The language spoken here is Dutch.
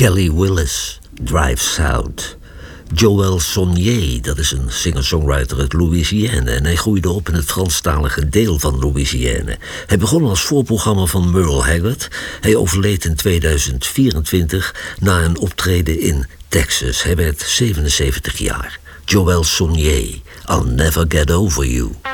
Kelly Willis, Drive South. Joël Sonnier, dat is een singer-songwriter uit Louisiane en hij groeide op in het Franstalige deel van Louisiane. Hij begon als voorprogramma van Merle Haggard. Hij overleed in 2024 na een optreden in Texas. Hij werd 77 jaar. Joël Sonnier, I'll Never Get Over You.